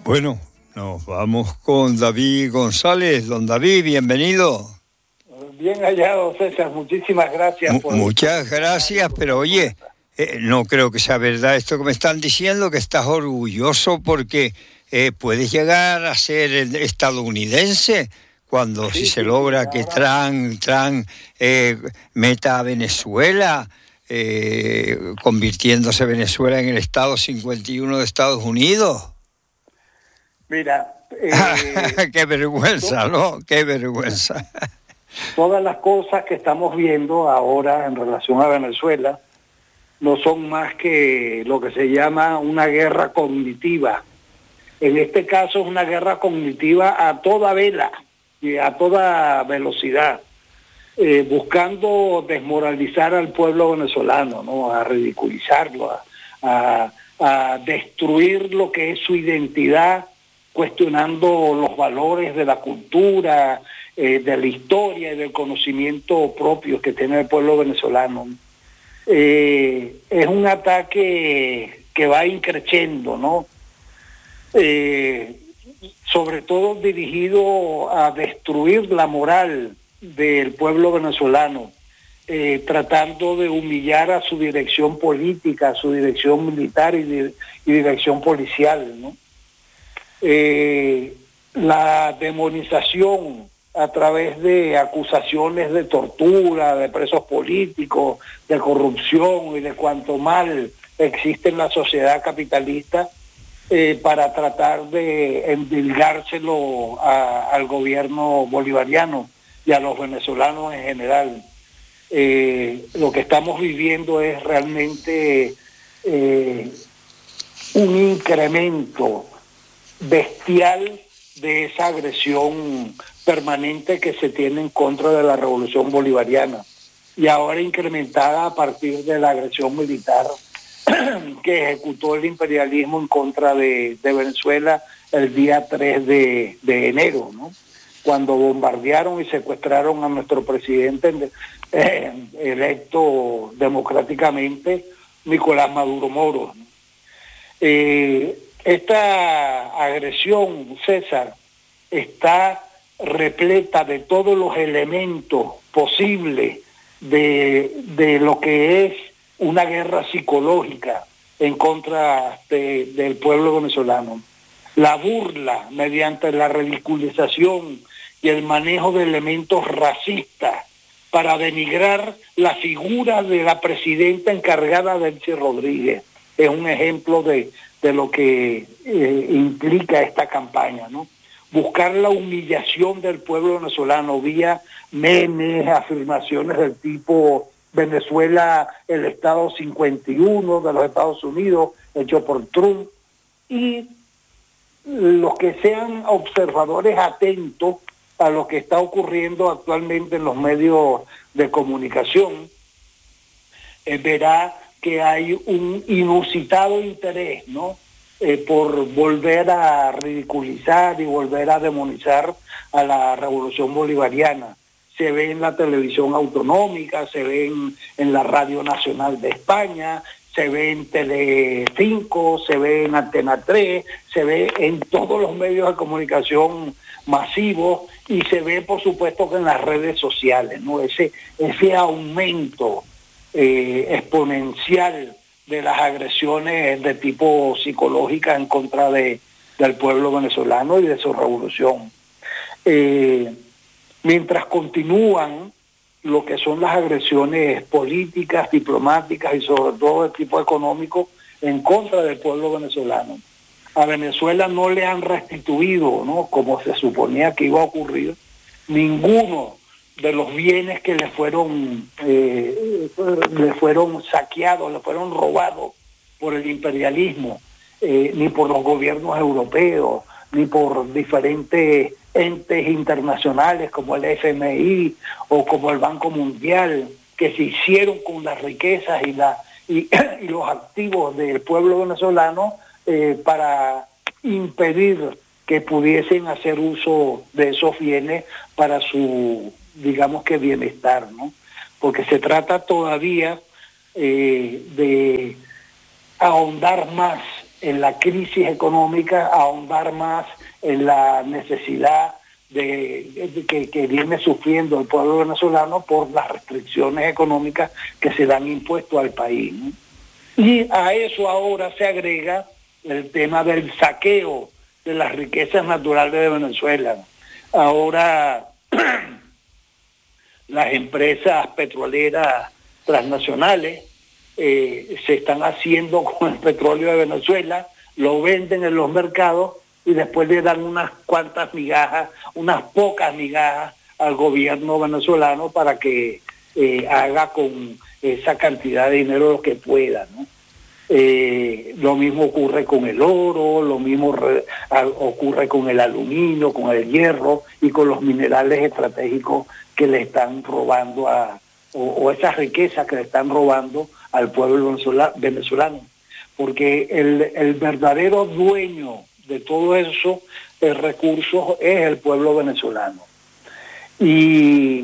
Bueno, nos vamos con David González. Don David, bienvenido. Bien hallado, César. Muchísimas gracias por... Muchas gracias, pero oye, no creo que sea verdad esto que me están diciendo, que estás orgulloso porque puedes llegar a ser estadounidense cuando si se logra que Trump meta a Venezuela, convirtiéndose Venezuela en el estado 51 de Estados Unidos. Mira... qué vergüenza, ¿no? Qué vergüenza. Todas las cosas que estamos viendo ahora en relación a Venezuela no son más que lo que se llama una guerra cognitiva. En este caso es una guerra cognitiva a toda vela y a toda velocidad, buscando desmoralizar al pueblo venezolano, ¿no? A ridiculizarlo, a destruir lo que es su identidad, cuestionando los valores de la cultura, de la historia y del conocimiento propio que tiene el pueblo venezolano. Es un ataque que va increciendo, ¿no? Sobre todo dirigido a destruir la moral del pueblo venezolano, tratando de humillar a su dirección política, a su dirección militar y dirección policial, ¿no? La demonización a través de acusaciones de tortura, de presos políticos, de corrupción y de cuanto mal existe en la sociedad capitalista, para tratar de endilgárselo al gobierno bolivariano y a los venezolanos en general. Lo que estamos viviendo es realmente un incremento bestial de esa agresión permanente que se tiene en contra de la revolución bolivariana y ahora incrementada a partir de la agresión militar que ejecutó el imperialismo en contra de Venezuela el día 3 de enero, ¿no? Cuando bombardearon y secuestraron a nuestro presidente electo democráticamente, Nicolás Maduro Moro, ¿no? Esta agresión, César, está repleta de todos los elementos posibles de lo que es una guerra psicológica en contra del pueblo venezolano. La burla mediante la ridiculización y el manejo de elementos racistas para denigrar la figura de la presidenta encargada, Delcy Rodríguez. Es un ejemplo de lo que implica esta campaña, ¿no? Buscar la humillación del pueblo venezolano vía memes, afirmaciones del tipo Venezuela, el estado 51 de los Estados Unidos, hecho por Trump, y los que sean observadores atentos a lo que está ocurriendo actualmente en los medios de comunicación, verá que hay un inusitado interés, ¿no? Por volver a ridiculizar y volver a demonizar a la revolución bolivariana. Se ve en la televisión autonómica, se ve en la Radio Nacional de España, se ve en Telecinco, se ve en Antena 3, se ve en todos los medios de comunicación masivos y se ve, por supuesto, que en las redes sociales, ¿no? Ese aumento exponencial de las agresiones de tipo psicológica en contra del pueblo venezolano y de su revolución. Mientras continúan lo que son las agresiones políticas, diplomáticas y sobre todo de tipo económico en contra del pueblo venezolano. A Venezuela no le han restituido, ¿no?, como se suponía que iba a ocurrir, ninguno de los bienes que le fueron saqueados, le fueron robados por el imperialismo, ni por los gobiernos europeos, ni por diferentes entes internacionales como el FMI o como el Banco Mundial, que se hicieron con las riquezas y los activos del pueblo venezolano para impedir que pudiesen hacer uso de esos bienes para su, digamos que, bienestar, ¿no? Porque se trata todavía de ahondar más en la crisis económica, ahondar más en la necesidad que viene sufriendo el pueblo venezolano por las restricciones económicas que se le han impuesto al país, ¿no? Y a eso ahora se agrega el tema del saqueo de las riquezas naturales de Venezuela. Ahora las empresas petroleras transnacionales se están haciendo con el petróleo de Venezuela, lo venden en los mercados y después le dan unas cuantas migajas, unas pocas migajas al gobierno venezolano para que haga con esa cantidad de dinero lo que pueda, ¿no? Lo mismo ocurre con el oro, lo mismo ocurre con el aluminio, con el hierro y con los minerales estratégicos que le están robando o esas riquezas que le están robando al pueblo venezolano. Porque el verdadero dueño de todo eso, recursos, es el pueblo venezolano. Y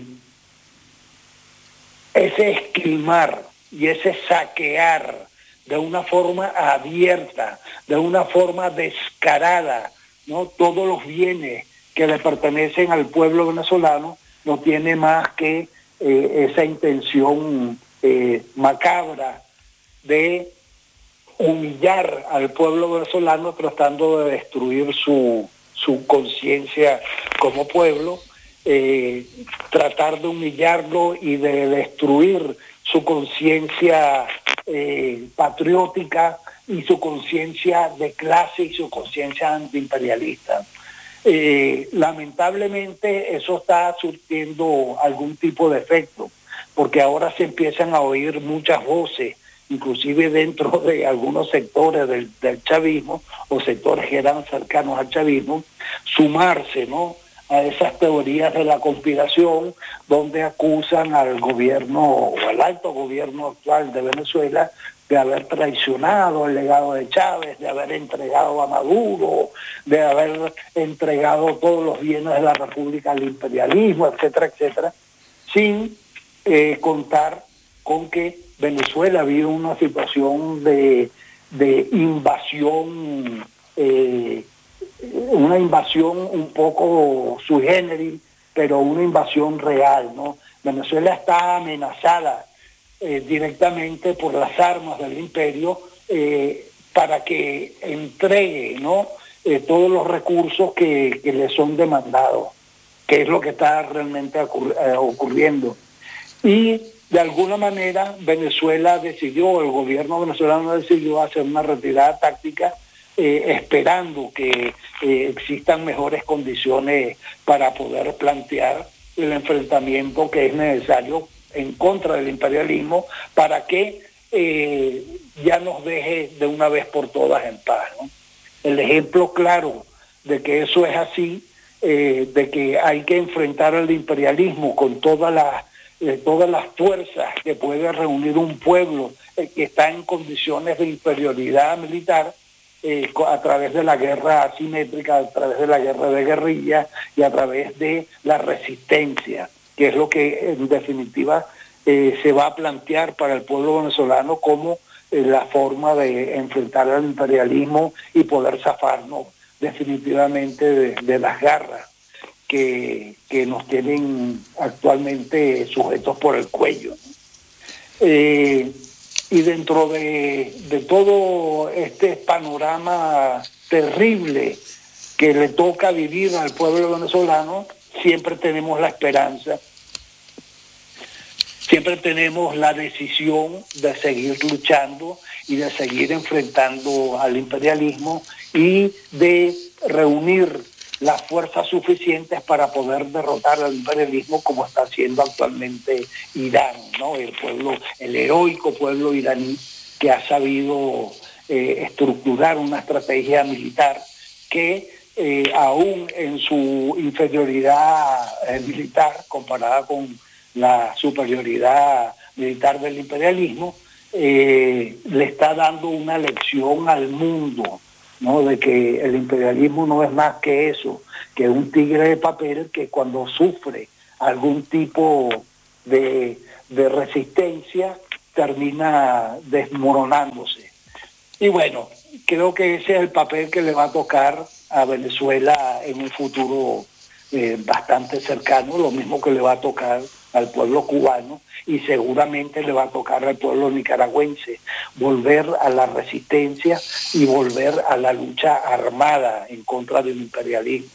ese esquilmar y ese saquear de una forma abierta, de una forma descarada, ¿no?, todos los bienes que le pertenecen al pueblo venezolano, no tiene más que esa intención macabra de humillar al pueblo venezolano, tratando de destruir su conciencia como pueblo, tratar de humillarlo y de destruir su conciencia patriótica y su conciencia de clase y su conciencia antiimperialista. Lamentablemente eso está surtiendo algún tipo de efecto, porque ahora se empiezan a oír muchas voces, inclusive dentro de algunos sectores del chavismo o sectores que eran cercanos al chavismo, sumarse, ¿no?, a esas teorías de la conspiración, donde acusan al gobierno o al alto gobierno actual de Venezuela de haber traicionado el legado de Chávez, de haber entregado a Maduro, de haber entregado todos los bienes de la República al imperialismo, etcétera, etcétera, sin contar con que Venezuela vive una situación de invasión, una invasión un poco sui generis, pero una invasión real, ¿no? Venezuela está amenazada directamente por las armas del imperio para que entregue, ¿no?, todos los recursos que le son demandados, que es lo que está realmente ocurriendo. Y de alguna manera Venezuela decidió, el gobierno venezolano decidió hacer una retirada táctica, esperando que existan mejores condiciones para poder plantear el enfrentamiento que es necesario en contra del imperialismo para que ya nos deje de una vez por todas en paz, ¿no? El ejemplo claro de que eso es así, de que hay que enfrentar al imperialismo con todas las fuerzas que puede reunir un pueblo que está en condiciones de inferioridad militar, a través de la guerra asimétrica, a través de la guerra de guerrilla y a través de la resistencia, que es lo que en definitiva se va a plantear para el pueblo venezolano como la forma de enfrentar al imperialismo y poder zafarnos definitivamente de las garras que nos tienen actualmente sujetos por el cuello. Y dentro de todo este panorama terrible que le toca vivir al pueblo venezolano, siempre tenemos la esperanza, siempre tenemos la decisión de seguir luchando y de seguir enfrentando al imperialismo y de reunir las fuerzas suficientes para poder derrotar al imperialismo, como está haciendo actualmente Irán, ¿no? El heroico pueblo iraní, que ha sabido estructurar una estrategia militar que aún en su inferioridad militar comparada con la superioridad militar del imperialismo, le está dando una lección al mundo, ¿no?, de que el imperialismo no es más que eso, que un tigre de papel que cuando sufre algún tipo de resistencia termina desmoronándose. Y bueno, creo que ese es el papel que le va a tocar a Venezuela en un futuro bastante cercano, lo mismo que le va a tocar al pueblo cubano y seguramente le va a tocar al pueblo nicaragüense, volver a la resistencia y volver a la lucha armada en contra del imperialismo.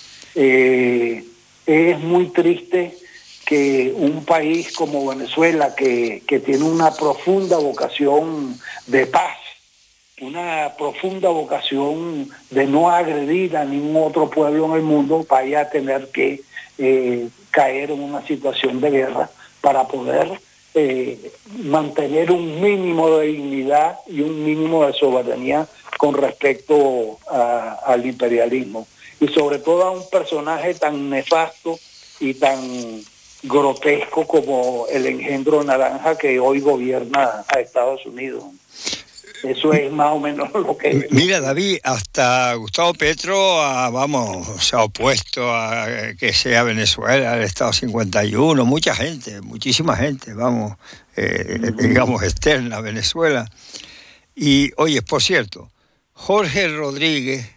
Es muy triste que un país como Venezuela, que tiene una profunda vocación de paz, una profunda vocación de no agredir a ningún otro pueblo en el mundo, vaya a tener que caer en una situación de guerra para poder mantener un mínimo de dignidad y un mínimo de soberanía con respecto al imperialismo. Y sobre todo a un personaje tan nefasto y tan grotesco como el engendro naranja que hoy gobierna a Estados Unidos. Eso es más o menos lo que... Mira, David, hasta Gustavo Petro se ha opuesto a que sea Venezuela el Estado 51, muchísima gente, digamos, externa a Venezuela. Y, oye, por cierto, Jorge Rodríguez,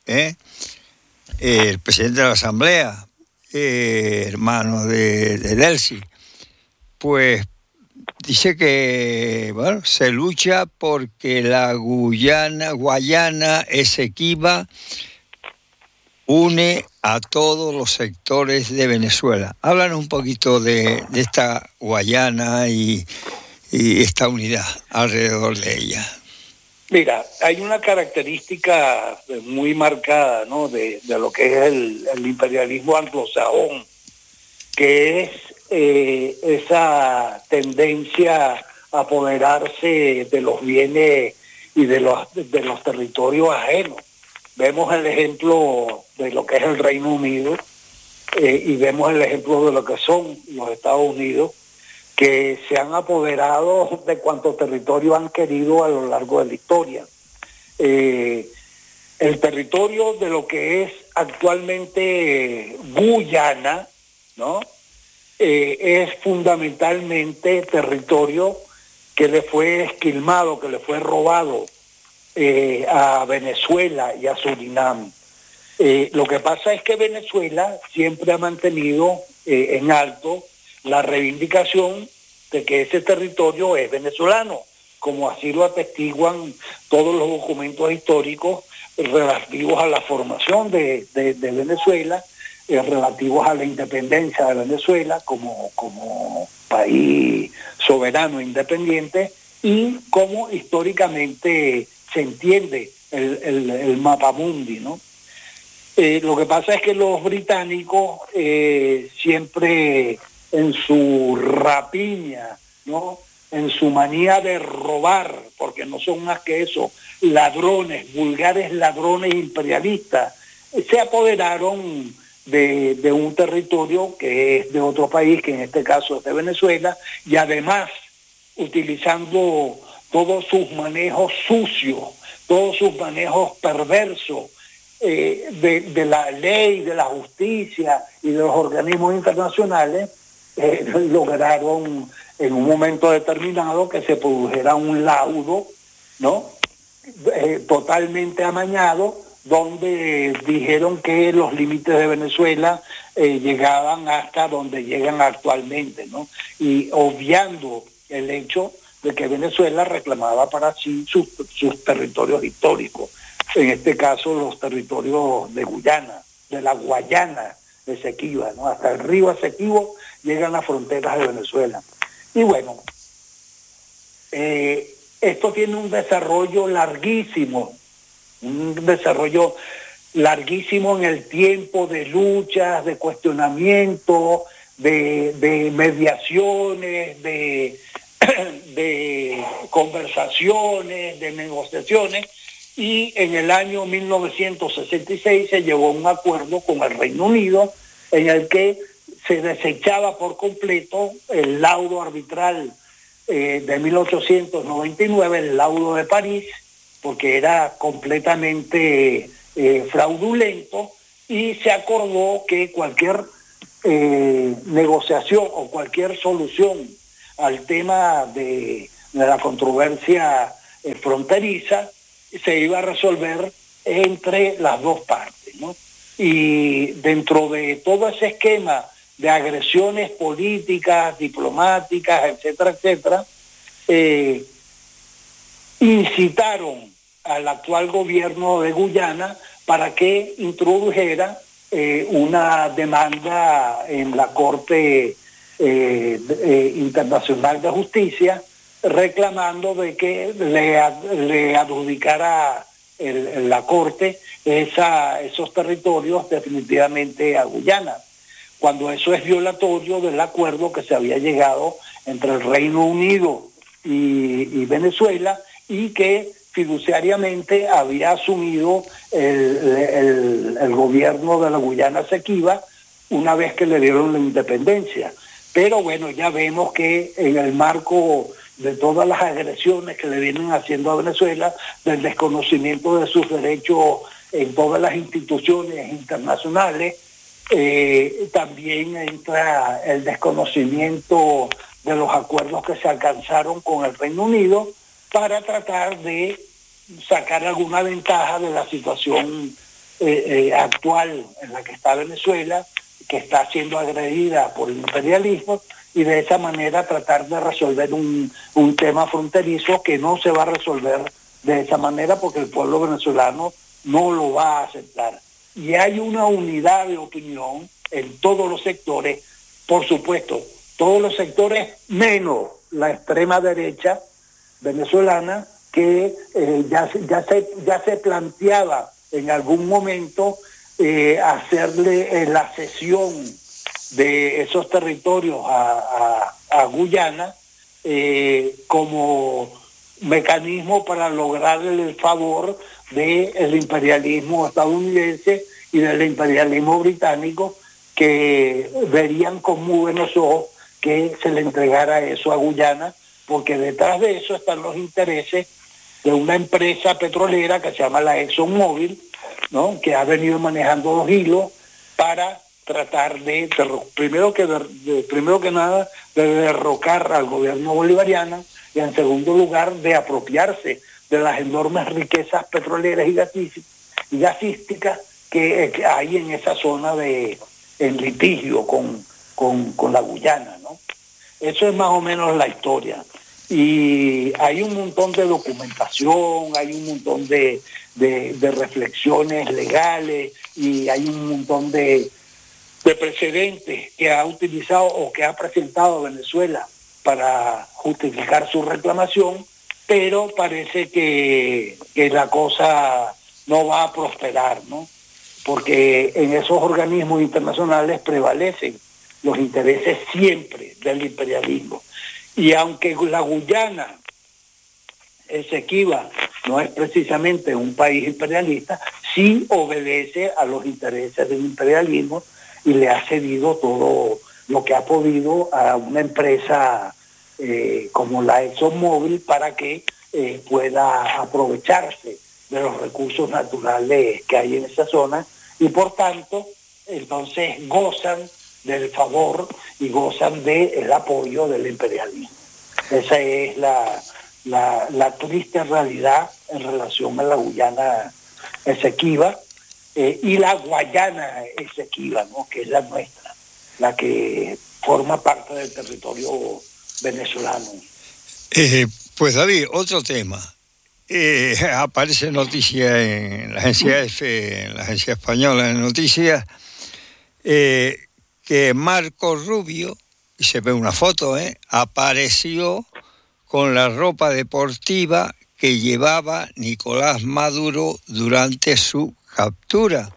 el presidente de la Asamblea, hermano de Delcy, pues dice que se lucha porque la Guayana Esequiba une a todos los sectores de Venezuela. Háblanos un poquito de esta Guayana y esta unidad alrededor de ella. Mira, hay una característica muy marcada, ¿no?, de lo que es el imperialismo anglosajón, que es esa tendencia a apoderarse de los bienes y de los territorios ajenos. Vemos el ejemplo de lo que es el Reino Unido y vemos el ejemplo de lo que son los Estados Unidos, que se han apoderado de cuanto territorio han querido a lo largo de la historia. El territorio de lo que es actualmente Guyana, ¿no?, es fundamentalmente territorio que le fue esquilmado, que le fue robado a Venezuela y a Surinam. Lo que pasa es que Venezuela siempre ha mantenido en alto la reivindicación de que ese territorio es venezolano, como así lo atestiguan todos los documentos históricos relativos a la formación de Venezuela, relativos a la independencia de Venezuela como país soberano e independiente, y cómo históricamente se entiende el mapamundi, ¿no? Lo que pasa es que los británicos siempre en su rapiña, ¿no?, en su manía de robar, porque no son más que eso, ladrones, vulgares ladrones imperialistas, se apoderaron de un territorio que es de otro país, que en este caso es de Venezuela, y además utilizando todos sus manejos sucios, todos sus manejos perversos de la ley, de la justicia y de los organismos internacionales, lograron en un momento determinado que se produjera un laudo, ¿no?, totalmente amañado, donde dijeron que los límites de Venezuela llegaban hasta donde llegan actualmente, ¿no?, y obviando el hecho de que Venezuela reclamaba para sí sus territorios históricos, en este caso los territorios de Guyana, de la Guayana Esequiba, ¿no?, hasta el río Esequibo llegan las fronteras de Venezuela. Y bueno, esto tiene un desarrollo larguísimo en el tiempo, de luchas, de cuestionamiento, de mediaciones, de conversaciones, de negociaciones, y en el año 1966 se llegó a un acuerdo con el Reino Unido en el que se desechaba por completo el laudo arbitral de 1899, el laudo de París, porque era completamente fraudulento, y se acordó que cualquier negociación o cualquier solución al tema de la controversia fronteriza se iba a resolver entre las dos partes, ¿no? Y dentro de todo ese esquema de agresiones políticas, diplomáticas, etcétera, etcétera, incitaron al actual gobierno de Guyana para que introdujera una demanda en la Corte Internacional de Justicia, reclamando de que le adjudicara la Corte esos territorios definitivamente a Guyana, cuando eso es violatorio del acuerdo que se había llegado entre el Reino Unido y Venezuela, y que fiduciariamente había asumido el gobierno de la Guyana Esequiba una vez que le dieron la independencia. Pero bueno, ya vemos que en el marco de todas las agresiones que le vienen haciendo a Venezuela, del desconocimiento de sus derechos en todas las instituciones internacionales, también entra el desconocimiento de los acuerdos que se alcanzaron con el Reino Unido para tratar de sacar alguna ventaja de la situación actual en la que está Venezuela, que está siendo agredida por el imperialismo, y de esa manera tratar de resolver un tema fronterizo que no se va a resolver de esa manera porque el pueblo venezolano no lo va a aceptar. Y hay una unidad de opinión en todos los sectores, por supuesto, todos los sectores menos la extrema derecha venezolana, que ya se planteaba en algún momento hacerle la cesión de esos territorios a Guyana como mecanismo para lograr el favor del imperialismo estadounidense y del imperialismo británico, que verían con muy buenos ojos que se le entregara eso a Guyana, porque detrás de eso están los intereses de una empresa petrolera que se llama la ExxonMobil, ¿no?, que ha venido manejando los hilos para tratar de primero que nada, de derrocar al gobierno bolivariano, y en segundo lugar, de apropiarse de las enormes riquezas petroleras y gasísticas que hay en esa zona en litigio con la Guyana, ¿no? Eso es más o menos la historia. Y hay un montón de documentación, hay un montón de reflexiones legales, y hay un montón de precedentes que ha utilizado o que ha presentado Venezuela para justificar su reclamación, pero parece que la cosa no va a prosperar, ¿no? Porque en esos organismos internacionales prevalecen los intereses siempre del imperialismo. Y aunque la Guyana Esequiba no es precisamente un país imperialista, sí obedece a los intereses del imperialismo y le ha cedido todo lo que ha podido a una empresa como la ExxonMobil para que pueda aprovecharse de los recursos naturales que hay en esa zona, y por tanto entonces gozan del favor y gozan del apoyo del imperialismo. Esa es la triste realidad en relación a la Guyana Esequiba y la Guayana Esequiba, ¿no?, que es la nuestra, la que forma parte del territorio venezolano. Pues David, otro tema. Aparece noticia en la agencia EFE, en la agencia española de noticias, que Marco Rubio, y se ve una foto, apareció con la ropa deportiva que llevaba Nicolás Maduro durante su captura.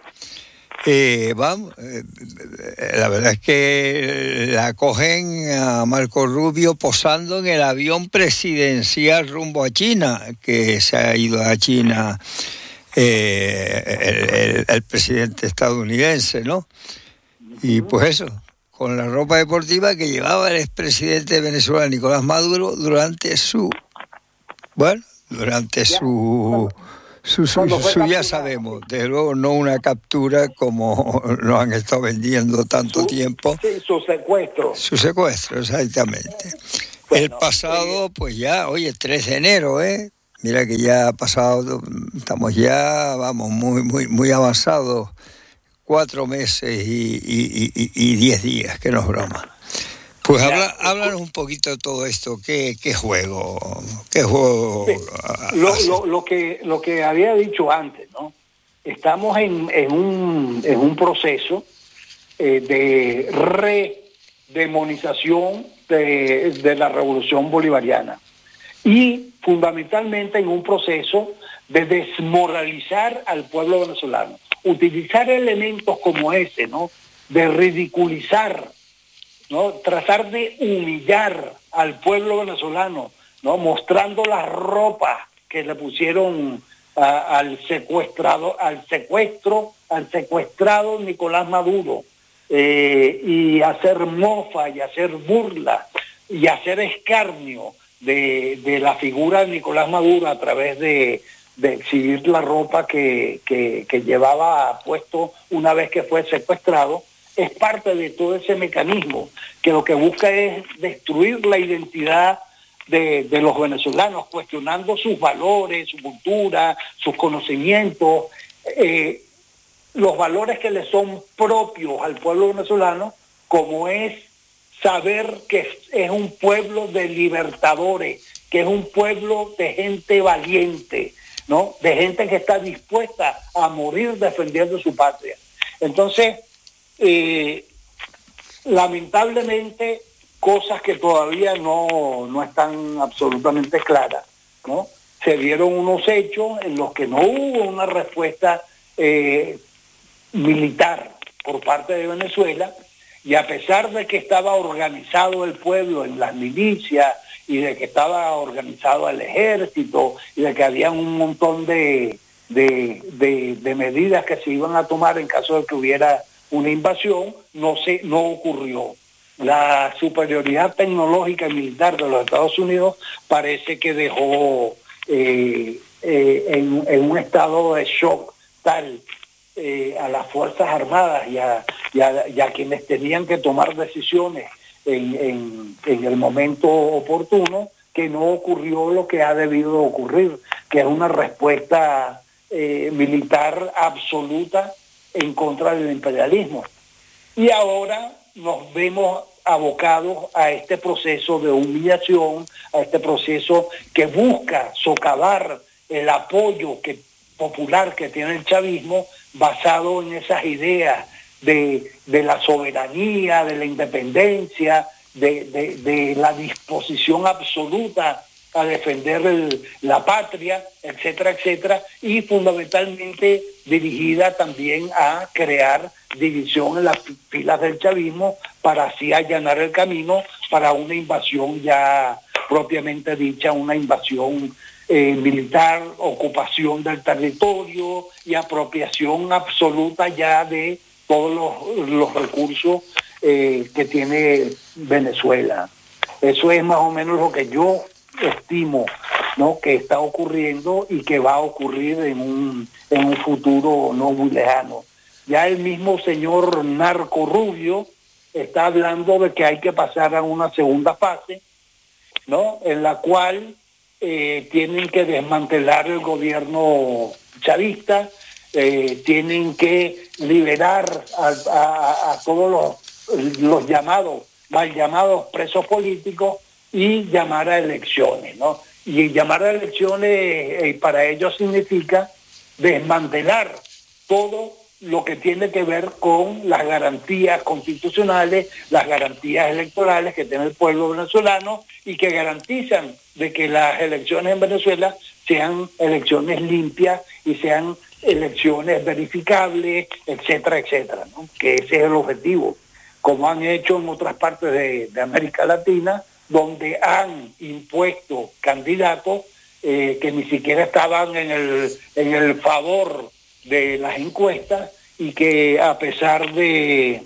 La verdad es que la cogen a Marco Rubio posando en el avión presidencial rumbo a China, que se ha ido a China el presidente estadounidense, ¿no? Y pues eso, con la ropa deportiva que llevaba el expresidente de Venezuela, Nicolás Maduro, durante su ya sabemos, desde luego no una captura como nos han estado vendiendo tanto tiempo. Sí, su secuestro. Su secuestro, exactamente. Bueno, el pasado, pues ya, oye, 3 de enero, Mira que ya ha pasado, estamos ya, vamos, muy avanzados, 4 meses y 10 días, que no es broma. Pues háblanos un poquito de todo esto. ¿Qué juego? ¿Qué juego? Lo que había dicho antes, ¿no? Estamos en un proceso de redemonización de la revolución bolivariana y fundamentalmente en un proceso de desmoralizar al pueblo venezolano. Utilizar elementos como ese, ¿no? De ridiculizar, ¿no? Tratar de humillar al pueblo venezolano, ¿no? Mostrando la ropa que le pusieron al secuestrado Nicolás Maduro, y hacer mofa y hacer burla y hacer escarnio de la figura de Nicolás Maduro a través de exhibir la ropa que llevaba puesto una vez que fue secuestrado. Es parte de todo ese mecanismo que lo que busca es destruir la identidad de los venezolanos, cuestionando sus valores, su cultura, sus conocimientos, los valores que le son propios al pueblo venezolano, como es saber que es un pueblo de libertadores, que es un pueblo de gente valiente, ¿no? De gente que está dispuesta a morir defendiendo su patria. Entonces, lamentablemente, cosas que todavía no están absolutamente claras, ¿no? Se dieron unos hechos en los que no hubo una respuesta militar por parte de Venezuela, y a pesar de que estaba organizado el pueblo en las milicias y de que estaba organizado el ejército y de que había un montón de medidas que se iban a tomar en caso de que hubiera una invasión, no ocurrió. La superioridad tecnológica y militar de los Estados Unidos parece que dejó en un estado de shock tal a las Fuerzas Armadas y a quienes tenían que tomar decisiones en el momento oportuno, que no ocurrió lo que ha debido ocurrir, que es una respuesta militar absoluta en contra del imperialismo. Y ahora nos vemos abocados a este proceso de humillación, a este proceso que busca socavar el apoyo popular que tiene el chavismo, basado en esas ideas de la soberanía, de la independencia, de la disposición absoluta a defender la patria, etcétera, etcétera, y fundamentalmente dirigida también a crear división en las filas del chavismo para así allanar el camino para una invasión ya propiamente dicha, una invasión militar, ocupación del territorio y apropiación absoluta ya de todos los recursos que tiene Venezuela. Eso es más o menos lo que yo estimo, ¿no?, que está ocurriendo y que va a ocurrir en un futuro no muy lejano. Ya el mismo señor Narco Rubio está hablando de que hay que pasar a una segunda fase, ¿no?, en la cual tienen que desmantelar el gobierno chavista, tienen que liberar a todos los mal llamados presos políticos y llamar a elecciones, ¿no? Y llamar a elecciones para ellos significa desmantelar todo lo que tiene que ver con las garantías constitucionales, las garantías electorales que tiene el pueblo venezolano y que garantizan de que las elecciones en Venezuela sean elecciones limpias y sean elecciones verificables, etcétera, etcétera, ¿no? Que ese es el objetivo, como han hecho en otras partes de América Latina, donde han impuesto candidatos que ni siquiera estaban en el favor de las encuestas y que a pesar de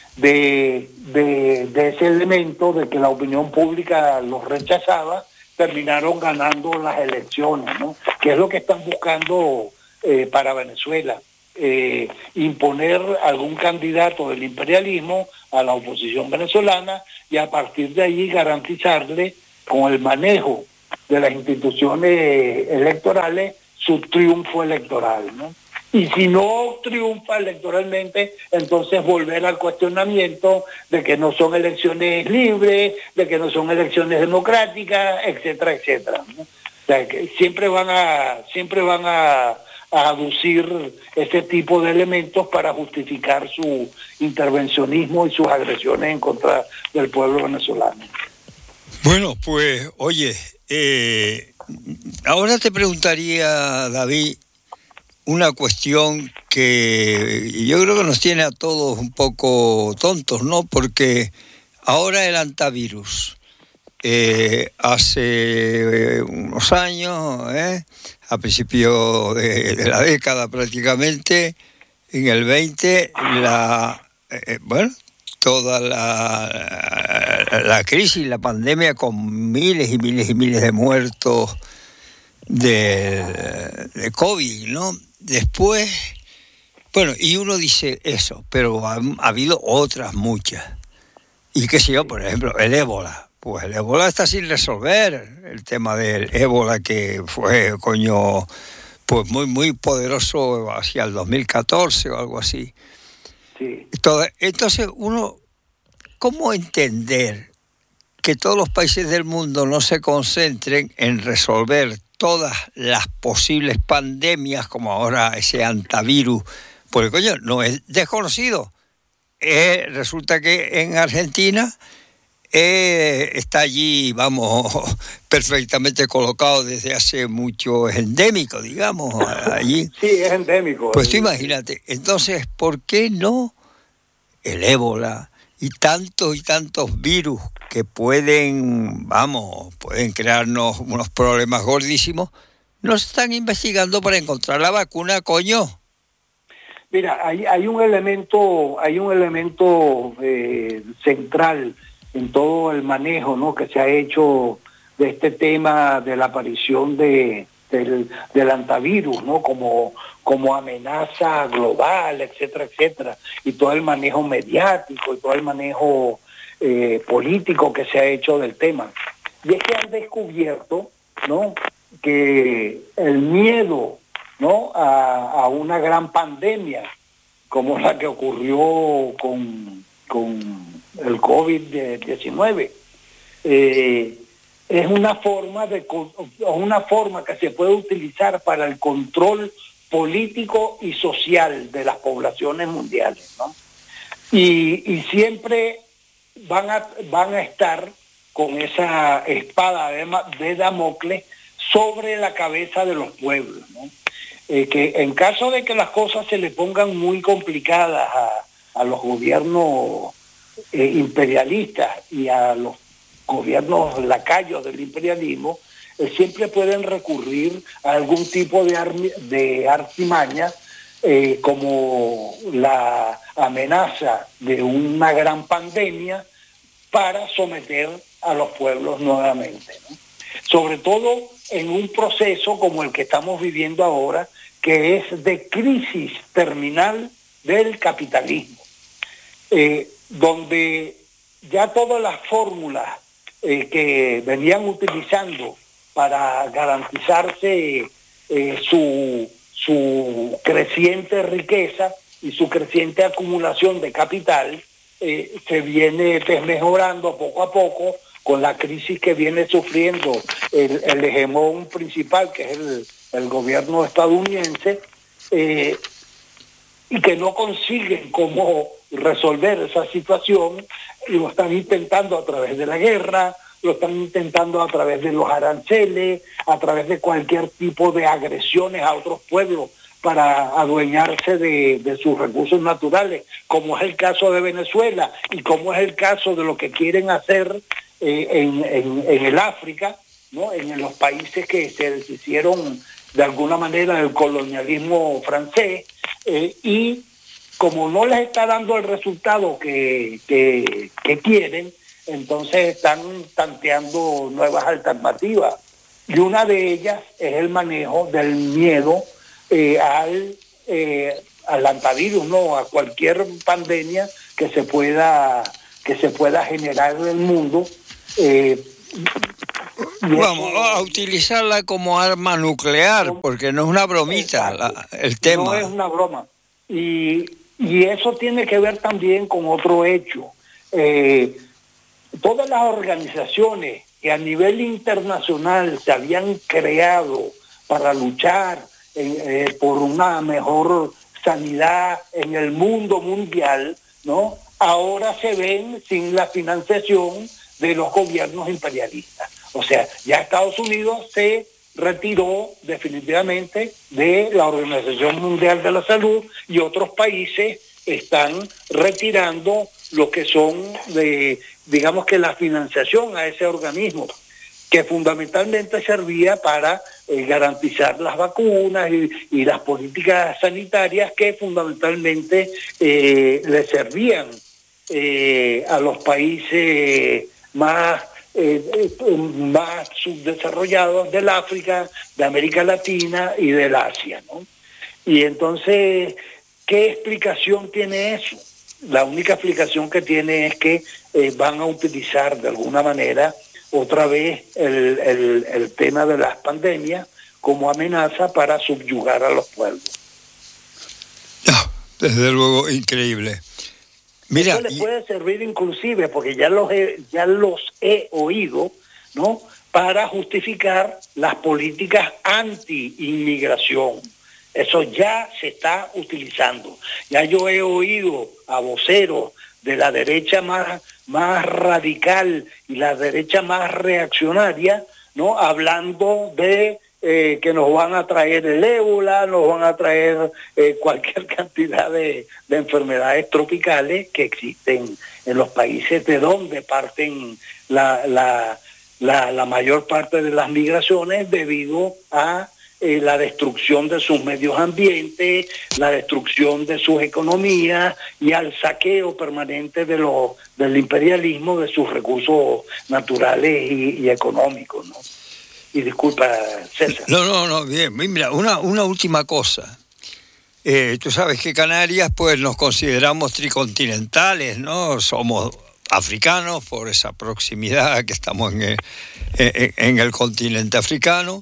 ese elemento de que la opinión pública los rechazaba, terminaron ganando las elecciones, ¿no? Que es lo que están buscando para Venezuela, imponer algún candidato del imperialismo a la oposición venezolana y a partir de ahí garantizarle con el manejo de las instituciones electorales su triunfo electoral, ¿no? Y si no triunfa electoralmente, entonces volver al cuestionamiento de que no son elecciones libres, de que no son elecciones democráticas, etcétera, etcétera, ¿no? O sea, que siempre van a aducir ese tipo de elementos para justificar su intervencionismo y sus agresiones en contra del pueblo venezolano. Bueno, pues, oye, ahora te preguntaría, David, una cuestión que yo creo que nos tiene a todos un poco tontos, ¿no? Porque ahora el antivirus, hace unos años, a principios de la década prácticamente, en el 20, toda la crisis, la pandemia con miles y miles y miles de muertos de COVID, ¿no? Después, bueno, y uno dice eso, pero ha habido otras muchas. Y qué sé yo, por ejemplo, el ébola. Pues el ébola está sin resolver, el tema del ébola que fue, pues muy poderoso hacia el 2014 o algo así. Sí. Entonces uno, ¿cómo entender que todos los países del mundo no se concentren en resolver todas las posibles pandemias, como ahora ese antivirus? Porque, coño, no es desconocido. Resulta que en Argentina está allí, vamos, perfectamente colocado desde hace mucho, es endémico, digamos, allí. Sí, es endémico. Pues tú imagínate, entonces, ¿por qué no el ébola y tantos virus que pueden crearnos unos problemas gordísimos, no se están investigando para encontrar la vacuna, coño? Mira, hay un elemento central en todo el manejo, ¿no?, que se ha hecho de este tema de la aparición del antivirus, ¿no?, como amenaza global, etcétera, etcétera, y todo el manejo mediático y todo el manejo político que se ha hecho del tema. Y es que han descubierto, ¿no?, que el miedo, ¿no?, a una gran pandemia como la que ocurrió con el COVID-19, es una forma que se puede utilizar para el control político y social de las poblaciones mundiales, ¿no? Y siempre van a estar con esa espada de Damocles sobre la cabeza de los pueblos, ¿no? Que en caso de que las cosas se le pongan muy complicadas a los gobiernos imperialistas y a los gobiernos lacayos del imperialismo, siempre pueden recurrir a algún tipo de artimaña, como la amenaza de una gran pandemia para someter a los pueblos nuevamente, ¿no? Sobre todo en un proceso como el que estamos viviendo ahora, que es de crisis terminal del capitalismo, donde ya todas las fórmulas que venían utilizando para garantizarse su creciente riqueza y su creciente acumulación de capital, se viene desmejorando poco a poco con la crisis que viene sufriendo el hegemón principal, que es el gobierno estadounidense, y que no consiguen cómo resolver esa situación, y lo están intentando a través de la guerra, lo están intentando a través de los aranceles, a través de cualquier tipo de agresiones a otros pueblos para adueñarse de sus recursos naturales, como es el caso de Venezuela y como es el caso de lo que quieren hacer en el África, ¿no?, en los países que se deshicieron de alguna manera del colonialismo francés, y como no les está dando el resultado que quieren, entonces están tanteando nuevas alternativas. Y una de ellas es el manejo del miedo al antivirus, ¿no?, a cualquier pandemia que se pueda generar en el mundo, Vamos a utilizarla como arma nuclear, porque no es una bromita el tema. No es una broma. Y eso tiene que ver también con otro hecho. Todas las organizaciones que a nivel internacional se habían creado para luchar por una mejor sanidad en el mundo mundial, ¿no? Ahora se ven sin la financiación de los gobiernos imperialistas. O sea, ya Estados Unidos se retiró definitivamente de la Organización Mundial de la Salud y otros países están retirando lo que son digamos que la financiación a ese organismo, que fundamentalmente servía para garantizar las vacunas y las políticas sanitarias que fundamentalmente le servían a los países más subdesarrollados del África, de América Latina y del Asia, ¿no? Y entonces, ¿qué explicación tiene eso? La única explicación que tiene es que van a utilizar de alguna manera otra vez el tema de las pandemias como amenaza para subyugar a los pueblos. No, desde luego increíble. Mira, eso les puede servir inclusive, porque ya los he oído, ¿no?, para justificar las políticas anti-inmigración. Eso ya se está utilizando. Ya yo he oído a voceros de la derecha más radical y la derecha más reaccionaria, ¿no?, hablando de que nos van a traer el ébola, nos van a traer cualquier cantidad de enfermedades tropicales que existen en los países de donde parten la mayor parte de las migraciones debido a la destrucción de sus medios ambientes, la destrucción de sus economías y al saqueo permanente del imperialismo de sus recursos naturales y económicos, ¿no? Y disculpa, César. No, bien. Mira, una última cosa. Tú sabes que Canarias, pues nos consideramos tricontinentales, ¿no? Somos africanos por esa proximidad que estamos en el continente africano.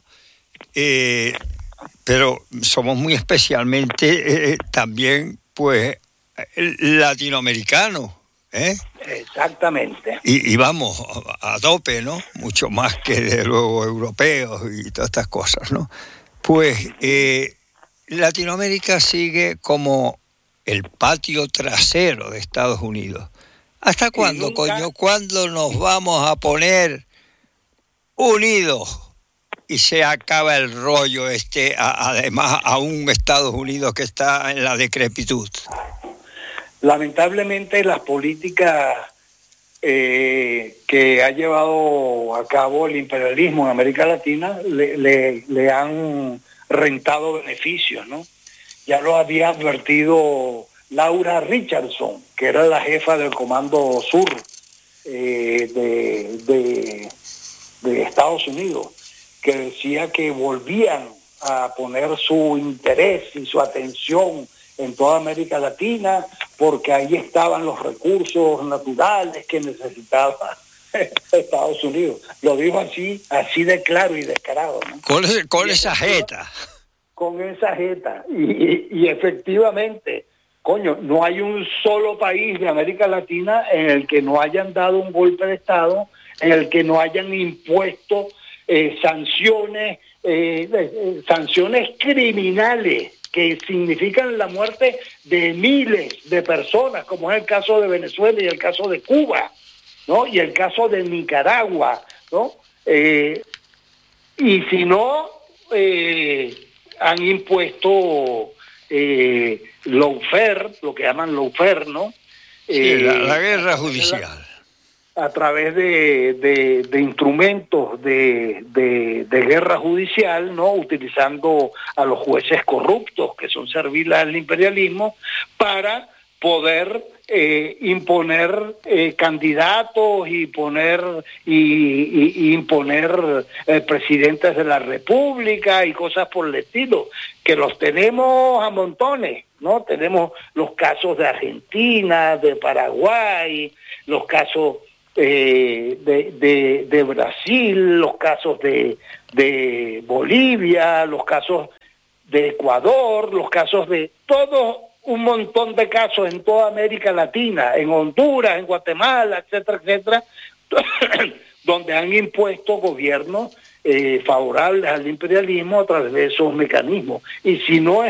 Pero somos muy especialmente también, pues, latinoamericanos, ¿eh? Exactamente. Y vamos a tope, ¿no? Mucho más que de luego europeos y todas estas cosas, ¿no? Pues Latinoamérica sigue como el patio trasero de Estados Unidos. ¿Hasta cuándo, coño? ¿Cuándo nos vamos a poner unidos? Y se acaba el rollo además a un Estados Unidos que está en la decrepitud. Lamentablemente las políticas que ha llevado a cabo el imperialismo en América Latina le han rentado beneficios, ¿no? Ya lo había advertido Laura Richardson, que era la jefa del Comando Sur de Estados Unidos, que decía que volvían a poner su interés y su atención en toda América Latina, porque ahí estaban los recursos naturales que necesitaba Estados Unidos. Lo dijo así de claro y descarado, ¿no? Con esa jeta. Con esa jeta. Y efectivamente, coño, no hay un solo país de América Latina en el que no hayan dado un golpe de Estado, en el que no hayan impuesto sanciones criminales que significan la muerte de miles de personas, como es el caso de Venezuela y el caso de Cuba, ¿no? Y el caso de Nicaragua, ¿no? Y si no, han impuesto lawfare, lo que llaman lawfare, ¿no? Sí, la guerra judicial. A través de instrumentos de guerra judicial, ¿no?, utilizando a los jueces corruptos, que son serviles al imperialismo, para poder imponer candidatos y imponer presidentes de la República y cosas por el estilo, que los tenemos a montones, ¿no? Tenemos los casos de Argentina, de Paraguay, los casos de Brasil, los casos de Bolivia, los casos de Ecuador, los casos de todo un montón de casos en toda América Latina, en Honduras, en Guatemala, etcétera, etcétera, donde han impuesto gobiernos favorables al imperialismo a través de esos mecanismos. Y si no es